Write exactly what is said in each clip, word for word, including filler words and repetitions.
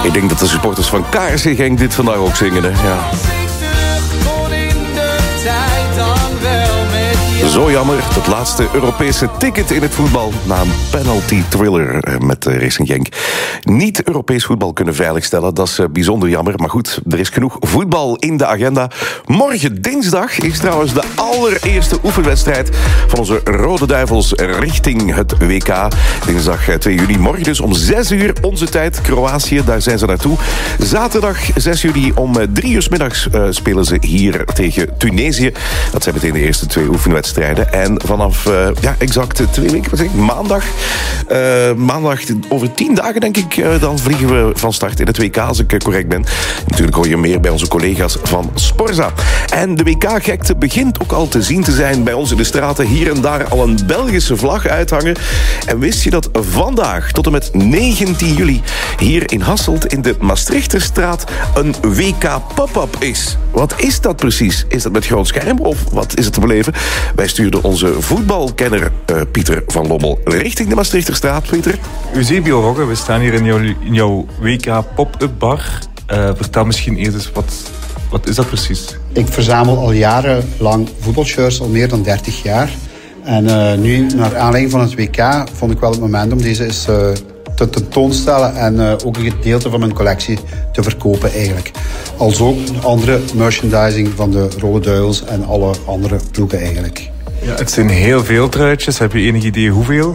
Ik denk dat de supporters van K R C Genk dit vandaag ook zingen. Hè? Ja. Zo jammer, het laatste Europese ticket in het voetbal na een penalty thriller met Racing Genk. Niet Europees voetbal kunnen veiligstellen, dat is bijzonder jammer. Maar goed, er is genoeg voetbal in de agenda. Morgen dinsdag is trouwens de allereerste oefenwedstrijd van onze Rode Duivels richting het W K. Dinsdag twee juli, morgen dus om zes uur onze tijd. Kroatië, daar zijn ze naartoe. Zaterdag zes juli om drie uur 's middags uh, spelen ze hier tegen Tunesië. Dat zijn meteen de eerste twee oefenwedstrijden. En vanaf, uh, ja, exact twee weken, wat zeg ik, maandag. Uh, maandag, over tien dagen denk ik, uh, dan vliegen we van start in het W K, als ik correct ben. Natuurlijk hoor je meer bij onze collega's van Sporza. En de W K-gekte begint ook al te zien te zijn bij ons in de straten. Hier en daar al een Belgische vlag uithangen. En wist je dat vandaag tot en met negentien juli hier in Hasselt in de Maastrichterstraat een W K pop-up is? Wat is dat precies? Is dat met groot scherm of wat is het te beleven? Wij stuurden onze voetbalkenner uh, Pieter van Lommel richting de Maastrichterstraat. Pieter? Eusebio Rogge, we staan hier in jouw, in jouw W K pop-up bar. Uh, vertel misschien eerst eens, wat, wat is dat precies? Ik verzamel al jarenlang voetbalshirts, al meer dan dertig jaar. En uh, nu, naar aanleiding van het W K, vond ik wel het moment om deze eens uh, te tentoonstellen en uh, ook een gedeelte van mijn collectie te verkopen eigenlijk. Als ook andere merchandising van de Rode Duivels en alle andere ploegen eigenlijk. Ja, het zijn heel veel truitjes. Heb je enig idee hoeveel?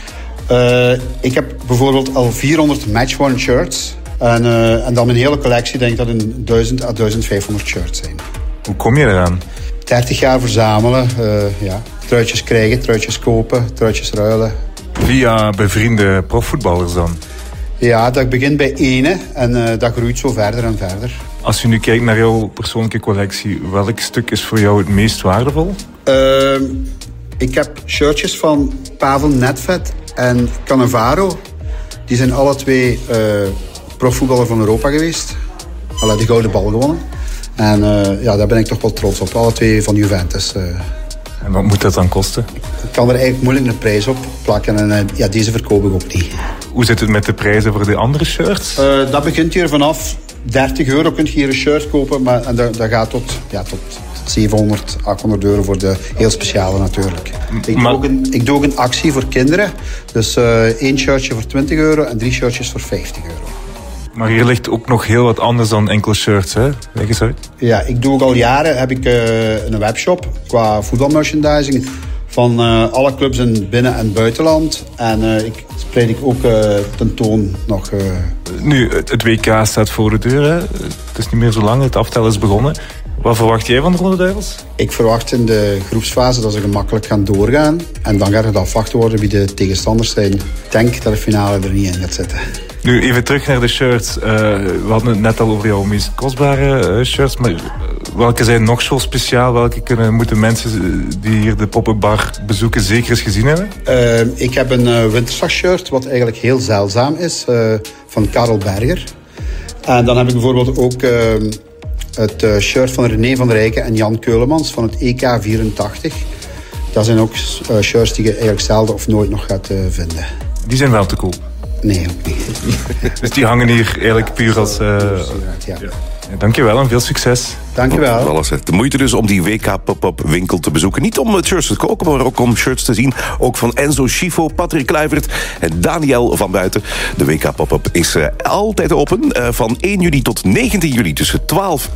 Uh, ik heb bijvoorbeeld al vierhonderd match-worn shirts. En, uh, en dan mijn hele collectie denk ik dat een duizend à duizendvijfhonderd shirts zijn. Hoe kom je eraan? dertig jaar verzamelen, uh, ja. Truitjes krijgen, truitjes kopen, truitjes ruilen. Via bevriende profvoetballers dan? Ja, dat begint bij ene en uh, dat groeit zo verder en verder. Als je nu kijkt naar jouw persoonlijke collectie, welk stuk is voor jou het meest waardevol? Uh, ik heb shirtjes van Pavel Nedved en Cannavaro. Die zijn alle twee uh, profvoetballer van Europa geweest. Alle de gouden bal gewonnen. En uh, ja, daar ben ik toch wel trots op. Alle twee van Juventus. Uh. En wat moet dat dan kosten? Ik kan er eigenlijk moeilijk een prijs op plakken. En uh, ja, deze verkoop ik ook niet. Hoe zit het met de prijzen voor de andere shirts? Uh, dat begint hier vanaf dertig euro. Kun je hier een shirt kopen. Maar, en dat, dat gaat tot, ja, tot zevenhonderd, achthonderd euro voor de heel speciale natuurlijk. Ik, maar... doe ook een, ik doe ook een actie voor kinderen. Dus uh, één shirtje voor twintig euro en drie shirtjes voor vijftig euro. Maar hier ligt ook nog heel wat anders dan enkel shirts, hè? Leg eens uit. Ja, ik doe ook al jaren heb ik uh, een webshop qua voetbalmerchandising van uh, alle clubs in binnen- en buitenland. En uh, ik spreid ik ook uh, tentoon nog. Uh... Nu, het W K staat voor de deur, hè? Het is niet meer zo lang, het aftel is begonnen. Wat verwacht jij van de Rode Duivels? Ik verwacht in de groepsfase dat ze gemakkelijk gaan doorgaan. En dan gaat het afwachten worden wie de tegenstanders zijn. Ik denk dat de finale er niet in gaat zitten. Nu, even terug naar de shirts. Uh, we hadden het net al over jouw meest kostbare uh, shirts. Maar welke zijn nog zo speciaal? Welke kunnen, moeten mensen die hier de pop-up bar bezoeken zeker eens gezien hebben? Uh, ik heb een uh, winterslagshirt, wat eigenlijk heel zeldzaam is. Uh, van Karel Berger. En dan heb ik bijvoorbeeld ook... Uh, het uh, shirt van René van der Rijken en Jan Keulemans van het E K vierentachtig. Dat zijn ook uh, shirts die je eigenlijk zelden of nooit nog gaat uh, vinden. Die zijn wel te koop? Nee, ook niet. Dus die hangen hier eigenlijk puur als... Uh... Ja. Ja. Dankjewel en veel succes. Dankjewel. De moeite dus om die W K pop-up winkel te bezoeken. Niet om shirts te kopen, maar ook om shirts te zien. Ook van Enzo Schifo, Patrick Kluivert en Daniel van Buiten. De W K pop-up is uh, altijd open. Uh, van één juli tot negentien juli tussen twaalf